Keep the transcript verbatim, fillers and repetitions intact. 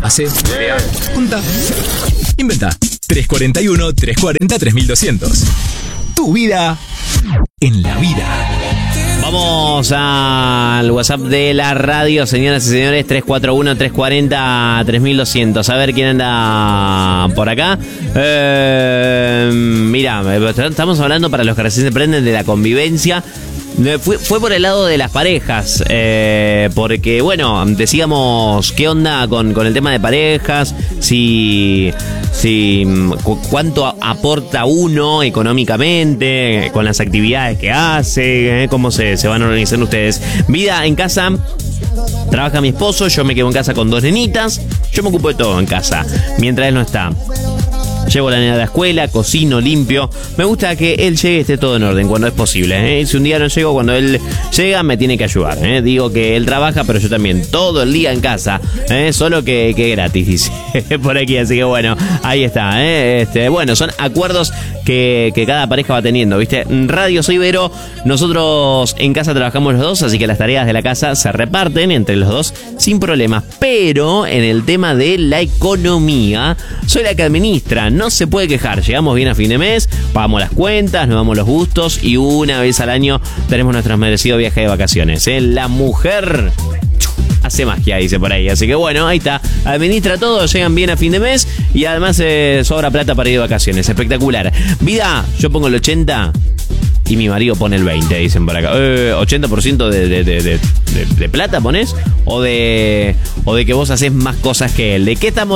Hace, junta, inventa. tres cuarenta y uno, tres cuarenta, tres mil doscientos. Tu vida en la vida. Vamos al WhatsApp de la radio, señoras y señores, tres cuatro uno, tres cuarenta, tres mil doscientos. A ver quién anda por acá. Eh, mira, estamos hablando para los que recién se prenden de la convivencia. Fue, fue por el lado de las parejas, eh, porque bueno, decíamos qué onda con, con el tema de parejas, si, si cu- cuánto aporta uno económicamente, con las actividades que hace, eh, cómo se, se van organizando ustedes. Vida en casa, trabaja mi esposo, yo me quedo en casa con dos nenitas, yo me ocupo de todo en casa, mientras él no está. Llevo la nena a la escuela, cocino, limpio. Me gusta que él llegue y esté todo en orden cuando es posible, ¿eh? Si un día no llego, cuando él llega me tiene que ayudar, ¿eh? Digo que él trabaja, pero yo también, todo el día en casa, ¿eh? Solo que, que gratis, dice por aquí. Así que bueno, ahí está, ¿eh? Este, bueno, son acuerdos que, que cada pareja va teniendo, ¿viste? Radio Soy Vero, nosotros en casa trabajamos los dos, así que las tareas de la casa se reparten entre los dos sin problemas. Pero en el tema de la economía, soy la que administra. No se puede quejar, llegamos bien a fin de mes, pagamos las cuentas, nos damos los gustos y una vez al año tenemos nuestro merecido viaje de vacaciones, ¿eh? La mujer hace magia, dice por ahí. Así que bueno, ahí está, administra todo, llegan bien a fin de mes y además eh, sobra plata para ir de vacaciones. Espectacular. Vida, yo pongo el ochenta y mi marido pone el veinte, dicen por acá. Eh, ¿ochenta por ciento de, de, de, de, de, de plata pones? ¿O de, o de que vos haces más cosas que él? ¿De qué estamos